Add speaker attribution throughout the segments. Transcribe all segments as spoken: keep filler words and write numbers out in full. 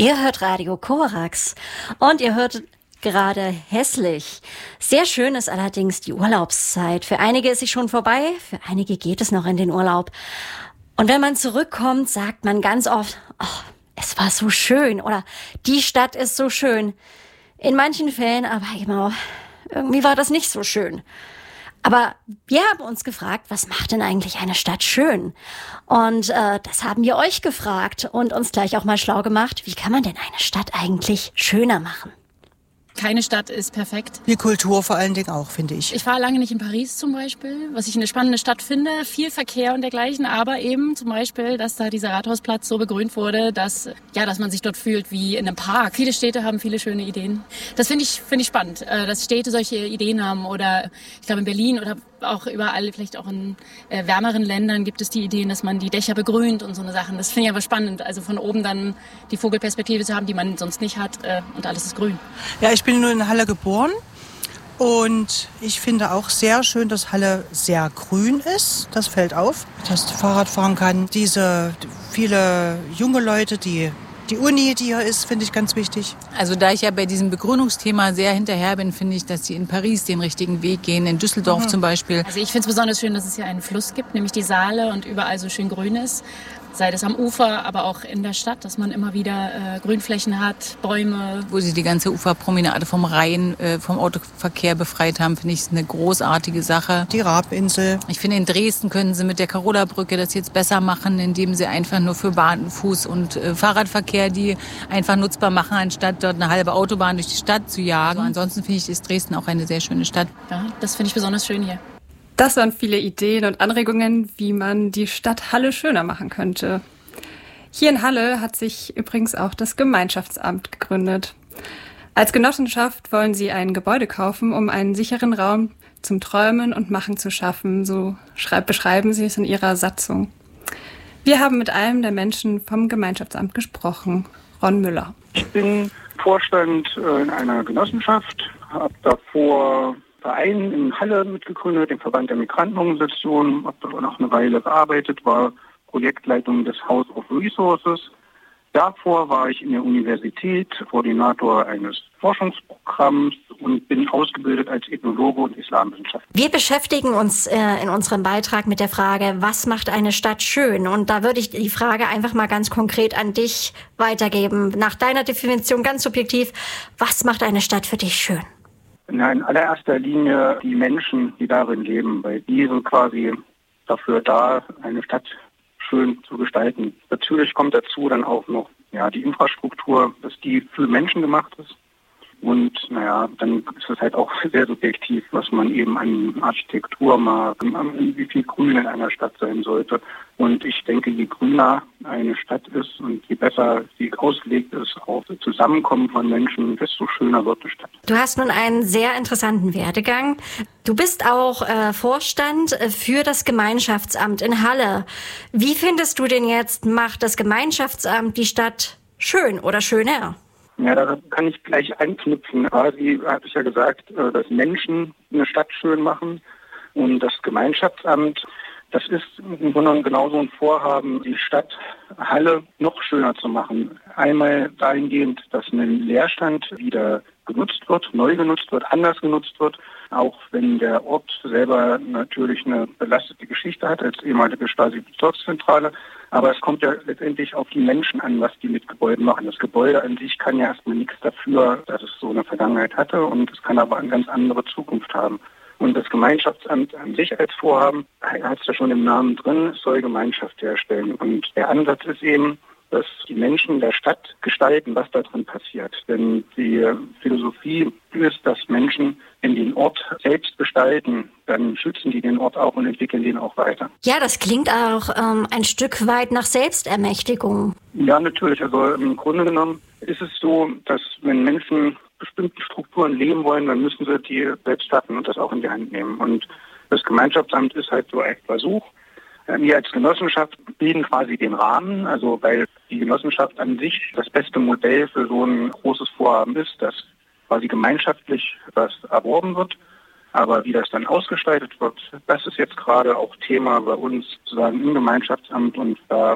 Speaker 1: Ihr hört Radio Korax und ihr hört gerade hässlich. Sehr schön ist allerdings die Urlaubszeit. Für einige ist sie schon vorbei, für einige geht es noch in den Urlaub. Und wenn man zurückkommt, sagt man ganz oft, oh, es war so schön oder die Stadt ist so schön. In manchen Fällen aber immer, irgendwie war das nicht so schön. Aber wir haben uns gefragt, was macht denn eigentlich eine Stadt schön? Und äh, das haben wir euch gefragt und uns gleich auch mal schlau gemacht. Wie kann man denn eine Stadt eigentlich schöner machen?
Speaker 2: Keine Stadt ist perfekt.
Speaker 3: Die Kultur vor allen Dingen auch, finde ich.
Speaker 2: Ich war lange nicht in Paris zum Beispiel, was ich eine spannende Stadt finde. Viel Verkehr und dergleichen, aber eben zum Beispiel, dass da dieser Rathausplatz so begrünt wurde, dass, ja, dass man sich dort fühlt wie in einem Park. Viele Städte haben viele schöne Ideen. Das finde ich, finde ich spannend, dass Städte solche Ideen haben. Oder ich glaube in Berlin oder auch überall, vielleicht auch in äh, wärmeren Ländern gibt es die Ideen, dass man die Dächer begrünt und so eine Sachen. Das finde ich aber spannend, also von oben dann die Vogelperspektive zu haben, die man sonst nicht hat äh, und alles ist grün.
Speaker 3: Ja, ich bin nur in Halle geboren und ich finde auch sehr schön, dass Halle sehr grün ist. Das fällt auf, dass du Fahrrad fahren kann. Diese viele junge Leute, die Die Uni, die hier ist, finde ich ganz wichtig.
Speaker 4: Also da ich ja bei diesem Begrünungsthema sehr hinterher bin, finde ich, dass sie in Paris den richtigen Weg gehen, in Düsseldorf mhm. zum Beispiel.
Speaker 2: Also ich finde es besonders schön, dass es hier einen Fluss gibt, nämlich die Saale und überall so schön grün ist. Sei das am Ufer, aber auch in der Stadt, dass man immer wieder äh, Grünflächen hat, Bäume.
Speaker 4: Wo sie die ganze Uferpromenade vom Rhein, äh, vom Autoverkehr befreit haben, finde ich eine großartige Sache.
Speaker 3: Die Rabinsel.
Speaker 4: Ich finde, in Dresden können sie mit der Karola-Brücke das jetzt besser machen, indem sie einfach nur für Bahn-, Fuß- und äh, Fahrradverkehr die einfach nutzbar machen, anstatt dort eine halbe Autobahn durch die Stadt zu jagen. Also ansonsten finde ich, ist Dresden auch eine sehr schöne Stadt.
Speaker 2: Ja, das finde ich besonders schön hier.
Speaker 5: Das waren viele Ideen und Anregungen, wie man die Stadt Halle schöner machen könnte. Hier in Halle hat sich übrigens auch das Gemeinschaftsamt gegründet. Als Genossenschaft wollen sie ein Gebäude kaufen, um einen sicheren Raum zum Träumen und Machen zu schaffen. So schreib, beschreiben sie es in ihrer Satzung. Wir haben mit einem der Menschen vom Gemeinschaftsamt gesprochen, Ron Müller.
Speaker 6: Ich bin Vorstand in einer Genossenschaft, habe davor Verein in Halle mitgegründet, den Verband der Migrantenorganisationen, habe dort noch eine Weile gearbeitet, war Projektleitung des House of Resources. Davor war ich in der Universität Koordinator eines Forschungsprogramms und bin ausgebildet als Ethnologe und Islamwissenschaftler.
Speaker 1: Wir beschäftigen uns äh, in unserem Beitrag mit der Frage, was macht eine Stadt schön? Und da würde ich die Frage einfach mal ganz konkret an dich weitergeben. Nach deiner Definition ganz subjektiv, was macht eine Stadt für dich schön?
Speaker 6: Na, in allererster Linie die Menschen, die darin leben, weil die sind quasi dafür da, eine Stadt schön zu gestalten. Natürlich kommt dazu dann auch noch ja, die Infrastruktur, dass die für Menschen gemacht ist. Und naja, dann ist es halt auch sehr subjektiv, was man eben an Architektur mag, wie viel Grün in einer Stadt sein sollte. Und ich denke, je grüner eine Stadt ist und je besser sie ausgelegt ist auf das Zusammenkommen von Menschen, desto schöner wird die Stadt.
Speaker 1: Du hast nun einen sehr interessanten Werdegang. Du bist auch äh, Vorstand für das Gemeinschaftsamt in Halle. Wie findest du denn jetzt, macht das Gemeinschaftsamt die Stadt schön oder schöner?
Speaker 6: Ja, da kann ich gleich anknüpfen. Quasi hatte ich ja gesagt, dass Menschen eine Stadt schön machen und das Gemeinschaftsamt, das ist im Grunde genommen genauso ein Vorhaben, die Stadt Halle noch schöner zu machen. Einmal dahingehend, dass ein Leerstand wieder genutzt wird, neu genutzt wird, anders genutzt wird, auch wenn der Ort selber natürlich eine belastete Geschichte hat als ehemalige Stasi-Bezirkszentrale. Aber es kommt ja letztendlich auf die Menschen an, was die mit Gebäuden machen. Das Gebäude an sich kann ja erstmal nichts dafür, dass es so eine Vergangenheit hatte, und es kann aber eine ganz andere Zukunft haben. Und das Gemeinschaftsamt an sich als Vorhaben, hat es ja schon im Namen drin, es soll Gemeinschaft herstellen. Und der Ansatz ist eben, dass die Menschen der Stadt gestalten, was da drin passiert. Denn die Philosophie ist, dass Menschen in den Ort selbst gestalten, dann schützen die den Ort auch und entwickeln den auch weiter.
Speaker 1: Ja, das klingt auch ähm, ein Stück weit nach Selbstermächtigung.
Speaker 6: Ja, natürlich. Also im Grunde genommen ist es so, dass wenn Menschen bestimmten Strukturen leben wollen, dann müssen sie die selbst schaffen und das auch in die Hand nehmen. Und das Gemeinschaftsamt ist halt so ein Versuch. Wir als Genossenschaft bilden quasi den Rahmen, also weil die Genossenschaft an sich das beste Modell für so ein großes Vorhaben ist, dass quasi gemeinschaftlich was erworben wird. Aber wie das dann ausgestaltet wird, das ist jetzt gerade auch Thema bei uns sozusagen im Gemeinschaftsamt, und da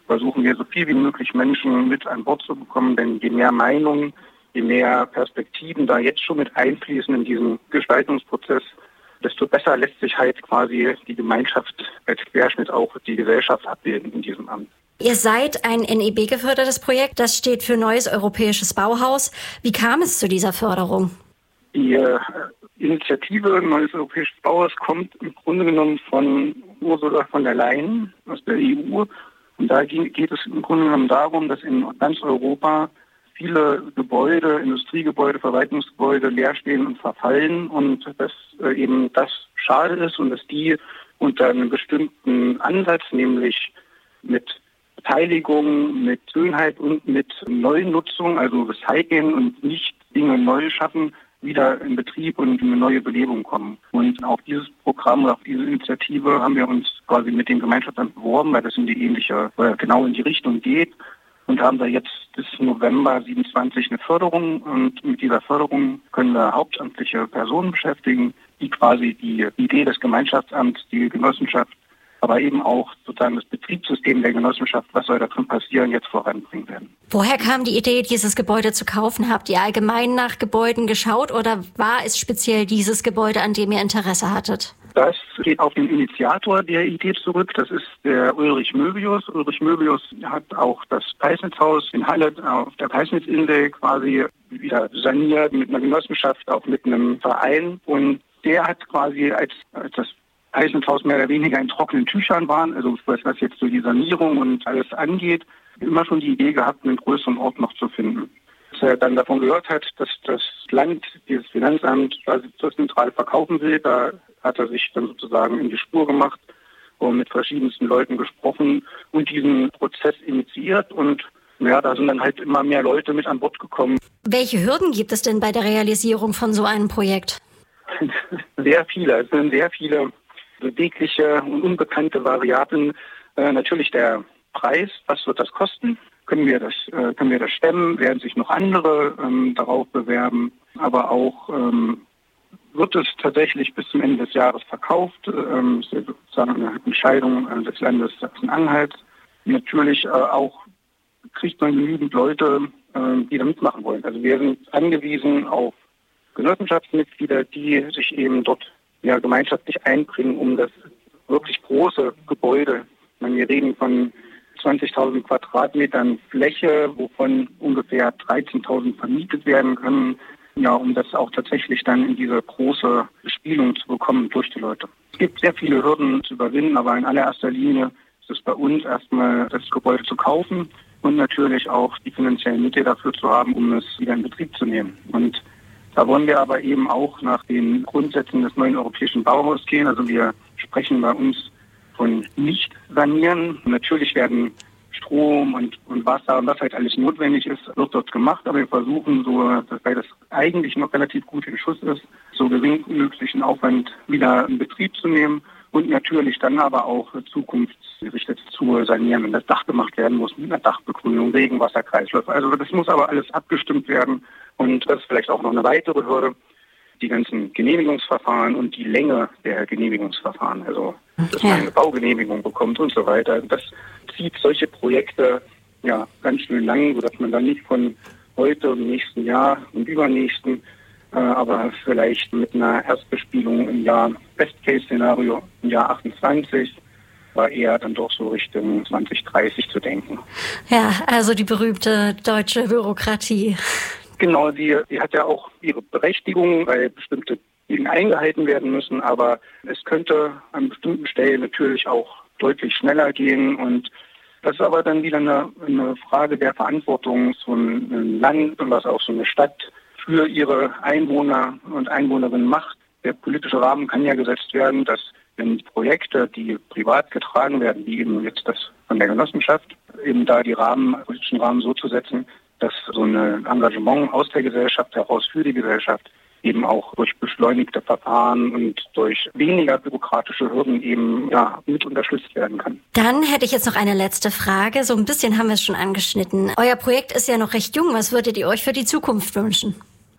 Speaker 6: versuchen wir so viel wie möglich Menschen mit an Bord zu bekommen, denn je mehr Meinungen, je mehr Perspektiven da jetzt schon mit einfließen in diesen Gestaltungsprozess, desto besser lässt sich halt quasi die Gemeinschaft als Querschnitt auch die Gesellschaft abbilden in diesem Amt.
Speaker 1: Ihr seid ein N E B-gefördertes Projekt, das steht für Neues Europäisches Bauhaus. Wie kam es zu dieser Förderung?
Speaker 6: Die äh, Initiative Neues Europäisches Bauhaus kommt im Grunde genommen von Ursula von der Leyen aus der E U. Und da geht es im Grunde genommen darum, dass in ganz Europa viele Gebäude, Industriegebäude, Verwaltungsgebäude leer stehen und verfallen und dass äh, eben das schade ist und dass die unter einem bestimmten Ansatz, nämlich mit Beteiligung, mit Schönheit und mit Neunutzung, also Recyceln und nicht Dinge neu schaffen, wieder in Betrieb und in eine neue Belebung kommen. Und auf dieses Programm oder auf diese Initiative haben wir uns quasi mit dem Gemeinschaftsamt beworben, weil das in die ähnliche, oder genau in die Richtung geht. Und haben da jetzt bis November siebenundzwanzig eine Förderung. Und mit dieser Förderung können wir hauptamtliche Personen beschäftigen, die quasi die Idee des Gemeinschaftsamts, die Genossenschaft, aber eben auch sozusagen das Betriebssystem der Genossenschaft, was soll da drin passieren, jetzt voranbringen werden.
Speaker 1: Woher kam die Idee, dieses Gebäude zu kaufen? Habt ihr allgemein nach Gebäuden geschaut oder war es speziell dieses Gebäude, an dem ihr Interesse hattet?
Speaker 6: Das geht auf den Initiator der Idee zurück. Das ist der Ulrich Möbius. Ulrich Möbius hat auch das Peisnitzhaus in Halle auf der Peisnitzinsel quasi wieder saniert mit einer Genossenschaft, auch mit einem Verein. Und der hat quasi, als, als das Peisnitzhaus mehr oder weniger in trockenen Tüchern waren, also was jetzt so die Sanierung und alles angeht, immer schon die Idee gehabt, einen größeren Ort noch zu finden. Als er dann davon gehört hat, dass das Land, dieses Finanzamt quasi zur Zentrale verkaufen will, da hat er sich dann sozusagen in die Spur gemacht und mit verschiedensten Leuten gesprochen und diesen Prozess initiiert. Und ja, da sind dann halt immer mehr Leute mit an Bord gekommen.
Speaker 1: Welche Hürden gibt es denn bei der Realisierung von so einem Projekt?
Speaker 6: Sehr viele. Es sind sehr viele bewegliche und unbekannte Variablen. Äh, natürlich der Preis, was wird das kosten? Können wir das, äh, können wir das stemmen? Werden sich noch andere ähm, darauf bewerben? Aber auch ähm, wird es tatsächlich bis zum Ende des Jahres verkauft? Ähm, das ist sozusagen eine Entscheidung äh, des Landes Sachsen-Anhalt. Natürlich äh, auch kriegt man genügend Leute, äh, die da mitmachen wollen. Also wir sind angewiesen auf Genossenschaftsmitglieder, die sich eben dort ja, gemeinschaftlich einbringen, um das wirklich große Gebäude, wenn wir reden von zwanzigtausend Quadratmetern Fläche, wovon ungefähr dreizehntausend vermietet werden können, ja, um das auch tatsächlich dann in diese große Bespielung zu bekommen durch die Leute. Es gibt sehr viele Hürden zu überwinden, aber in allererster Linie ist es bei uns erstmal, das Gebäude zu kaufen und natürlich auch die finanziellen Mittel dafür zu haben, um es wieder in Betrieb zu nehmen. Und da wollen wir aber eben auch nach den Grundsätzen des neuen europäischen Bauhauses gehen. Also wir sprechen bei uns von nicht sanieren. Natürlich werden Strom und, und Wasser und was halt alles notwendig ist, wird dort gemacht. Aber wir versuchen so, weil das eigentlich noch relativ gut in Schuss ist, so gering wie möglichen Aufwand wieder in Betrieb zu nehmen und natürlich dann aber auch zukunftsgerichtet zu sanieren, wenn das Dach gemacht werden muss mit einer Dachbegrünung, Regenwasserkreisläufe. Also das muss aber alles abgestimmt werden. Und das ist vielleicht auch noch eine weitere Hürde, die ganzen Genehmigungsverfahren und die Länge der Genehmigungsverfahren, also dass man eine Baugenehmigung bekommt und so weiter. Das zieht solche Projekte ja ganz schön lang, sodass man dann nicht von heute und nächsten Jahr und übernächsten, äh, aber vielleicht mit einer Erstbespielung im Jahr Best-Case-Szenario im Jahr achtundzwanzig, war eher dann doch so Richtung zwanzig dreißig zu denken.
Speaker 1: Ja, also die berühmte deutsche Bürokratie.
Speaker 6: Genau, die, die hat ja auch ihre Berechtigung, weil bestimmte Dinge eingehalten werden müssen, aber es könnte an bestimmten Stellen natürlich auch deutlich schneller gehen und das ist aber dann wieder eine, eine Frage der Verantwortung, so ein Land und was auch so eine Stadt für ihre Einwohner und Einwohnerinnen macht. Der politische Rahmen kann ja gesetzt werden, dass wenn Projekte, die privat getragen werden, wie eben jetzt das von der Genossenschaft, eben da die Rahmen, politischen Rahmen so zu setzen, dass so ein Engagement aus der Gesellschaft heraus für die Gesellschaft eben auch durch beschleunigte Verfahren und durch weniger bürokratische Hürden eben ja, mit unterstützt werden kann.
Speaker 1: Dann hätte ich jetzt noch eine letzte Frage. So ein bisschen haben wir es schon angeschnitten. Euer Projekt ist ja noch recht jung. Was würdet ihr euch für die Zukunft wünschen?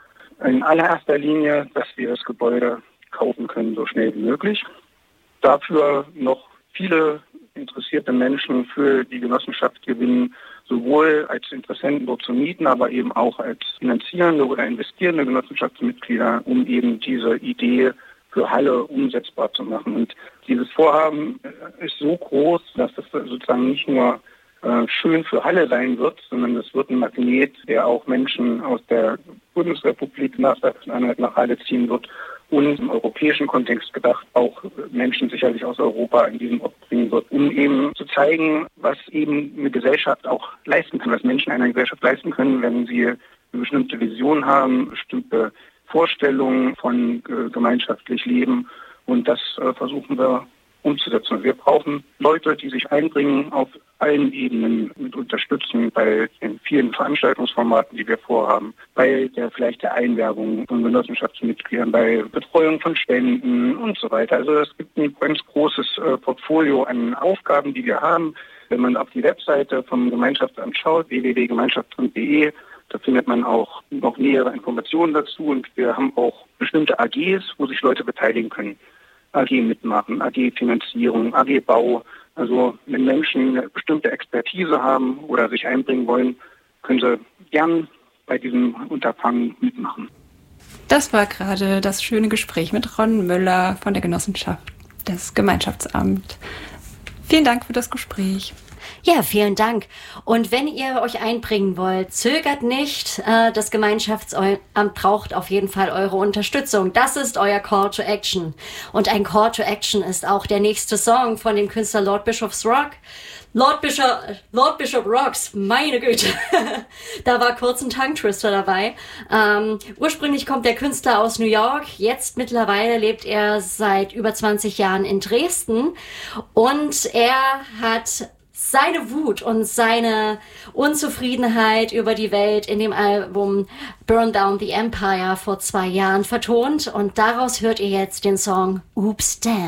Speaker 6: In allererster Linie, dass wir das Gebäude kaufen können, so schnell wie möglich. Dafür noch viele interessierte Menschen für die Genossenschaft gewinnen, sowohl als Interessenten dort zu mieten, aber eben auch als finanzierende oder investierende Genossenschaftsmitglieder, um eben diese Idee für Halle umsetzbar zu machen. Und dieses Vorhaben ist so groß, dass es sozusagen nicht nur äh, schön für Halle sein wird, sondern es wird ein Magnet, der auch Menschen aus der Bundesrepublik nach Sachsen-Anhalt nach Halle ziehen wird und im europäischen Kontext gedacht auch Menschen sicherlich aus Europa in diesen Ort bringen wird, um eben zu zeigen, was eben eine Gesellschaft auch leisten kann, was Menschen einer Gesellschaft leisten können, wenn sie eine bestimmte Vision haben, bestimmte Vorstellungen von äh, gemeinschaftlich Leben. Und das äh, versuchen wir umzusetzen. Wir brauchen Leute, die sich einbringen auf allen Ebenen, mit unterstützen bei den vielen Veranstaltungsformaten, die wir vorhaben, bei der vielleicht der Einwerbung von Genossenschaftsmitgliedern, bei Betreuung von Spenden und so weiter. Also es gibt ein ganz großes äh, Portfolio an Aufgaben, die wir haben. Wenn man auf die Webseite vom Gemeinschaftsamt schaut, w w w punkt gemeinschaft punkt d e, da findet man auch noch nähere Informationen dazu und wir haben auch bestimmte A Gs, wo sich Leute beteiligen können. A G mitmachen, A G Finanzierung, A G Bau. Also wenn Menschen eine bestimmte Expertise haben oder sich einbringen wollen, können sie gern bei diesem Unterfangen mitmachen.
Speaker 5: Das war gerade das schöne Gespräch mit Ron Müller von der Genossenschaft des Gemeinschaftsamts. Vielen Dank für das Gespräch.
Speaker 1: Ja, vielen Dank. Und wenn ihr euch einbringen wollt, zögert nicht. Das Gemeinschaftsamt braucht auf jeden Fall eure Unterstützung. Das ist euer Call to Action. Und ein Call to Action ist auch der nächste Song von dem Künstler Lord Bishop's Rock. Lord Bishop, Lord Bishop Rocks, meine Güte. Da war kurz ein Tongue Twister dabei. Ähm, ursprünglich kommt der Künstler aus New York. Jetzt mittlerweile lebt er seit über zwanzig Jahren in Dresden. Und er hat seine Wut und seine Unzufriedenheit über die Welt in dem Album Burn Down the Empire vor zwei Jahren vertont. Und daraus hört ihr jetzt den Song Oops, Damn.